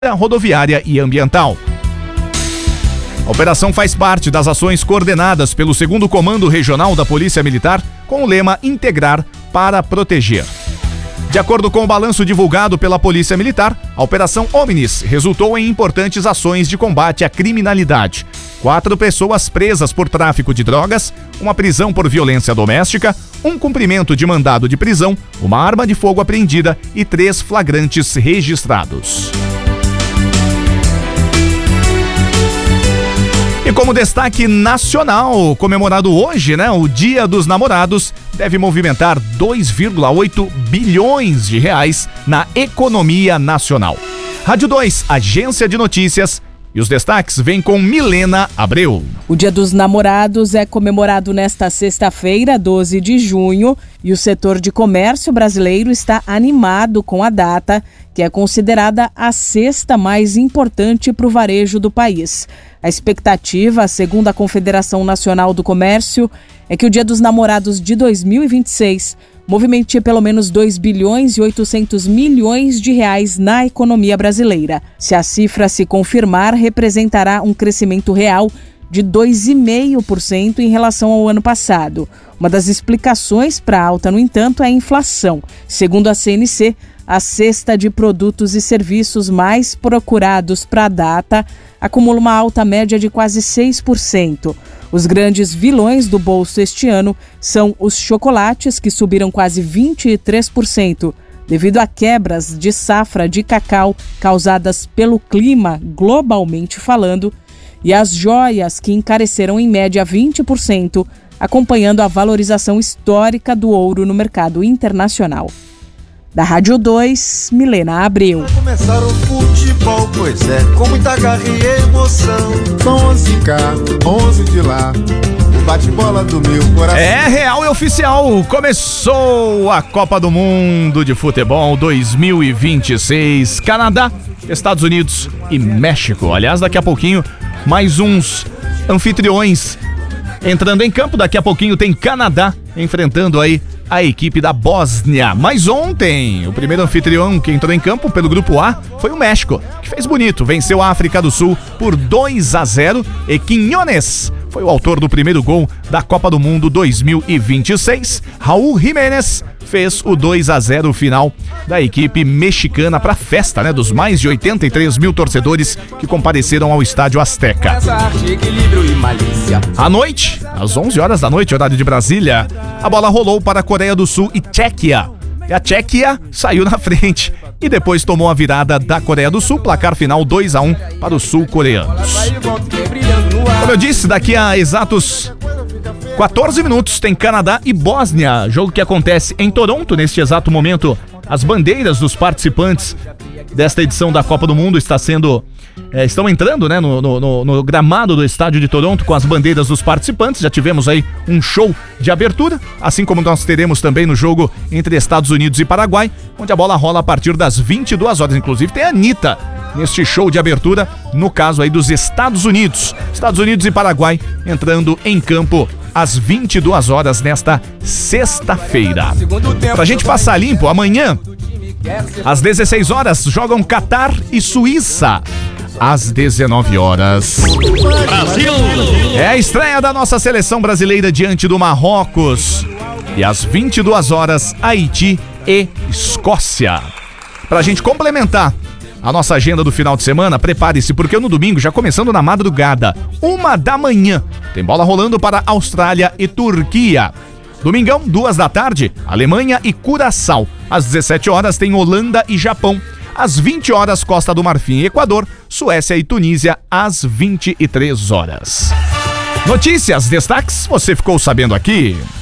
rodoviária e ambiental. A operação faz parte das ações coordenadas pelo 2º Comando Regional da Polícia Militar com o lema Integrar para Proteger. De acordo com o balanço divulgado pela Polícia Militar, a Operação Omnis resultou em importantes ações de combate à criminalidade. 4 pessoas presas por tráfico de drogas, uma prisão por violência doméstica, um cumprimento de mandado de prisão, uma arma de fogo apreendida e 3 flagrantes registrados. E como destaque nacional, comemorado hoje, o Dia dos Namorados deve movimentar 2,8 bilhões de reais na economia nacional. Rádio 2, Agência de Notícias, e os destaques vêm com Milena Abreu. O Dia dos Namorados é comemorado nesta sexta-feira, 12 de junho, e o setor de comércio brasileiro está animado com a data, que é considerada a 6ª mais importante para o varejo do país. A expectativa, segundo a Confederação Nacional do Comércio, é que o Dia dos Namorados de 2026 movimente pelo menos 2 bilhões e 800 milhões de reais na economia brasileira. Se a cifra se confirmar, representará um crescimento real de 2,5% em relação ao ano passado. Uma das explicações para a alta, no entanto, é a inflação. Segundo a CNC, a cesta de produtos e serviços mais procurados para a data acumula uma alta média de quase 6%. Os grandes vilões do bolso este ano são os chocolates, que subiram quase 23%, devido a quebras de safra de cacau causadas pelo clima, globalmente falando, e as joias, que encareceram em média 20%, acompanhando a valorização histórica do ouro no mercado internacional. Da Rádio 2, Milena Abreu. Vai começar o futebol, pois é, com muita garra e emoção. São 11 cá, 11 de lá, o bate-bola do meu coração. É real e oficial, começou a Copa do Mundo de Futebol 2026. Canadá, Estados Unidos e México. Aliás, daqui a pouquinho, mais uns anfitriões entrando em campo. Daqui a pouquinho tem Canadá enfrentando aí a equipe da Bósnia. Mas ontem, o primeiro anfitrião que entrou em campo pelo Grupo A foi o México, que fez bonito, venceu a África do Sul por 2-0 e Quiñones foi o autor do primeiro gol da Copa do Mundo 2026. Raul Jiménez fez o 2-0 final da equipe mexicana para a festa, dos mais de 83 mil torcedores que compareceram ao Estádio Azteca. À noite, às 11 horas da noite, horário de Brasília, a bola rolou para a Coreia do Sul e Tchequia. E a Tchequia saiu na frente e depois tomou a virada da Coreia do Sul, placar final 2-1 para os sul-coreanos. Como eu disse, daqui a exatos 14 minutos tem Canadá e Bósnia, jogo que acontece em Toronto neste exato momento. As bandeiras dos participantes desta edição da Copa do Mundo estão entrando no gramado do estádio de Toronto com as bandeiras dos participantes. Já tivemos aí um show de abertura, assim como nós teremos também no jogo entre Estados Unidos e Paraguai, onde a bola rola a partir das 22 horas. Inclusive tem a Anitta neste show de abertura, no caso aí dos Estados Unidos. Estados Unidos e Paraguai entrando em campo às 22 horas nesta sexta-feira. Pra gente passar limpo, amanhã, às 16 horas, jogam Catar e Suíça. Às 19 horas. Brasil! É a estreia da nossa seleção brasileira diante do Marrocos. E às 22 horas, Haiti e Escócia. Pra gente complementar a nossa agenda do final de semana, prepare-se, porque no domingo, já começando na madrugada, 1 da manhã, tem bola rolando para Austrália e Turquia. Domingão, 2 da tarde, Alemanha e Curaçao. Às 17 horas tem Holanda e Japão. Às 20 horas, Costa do Marfim e Equador, Suécia e Tunísia, às 23 horas. Notícias, destaques, você ficou sabendo aqui?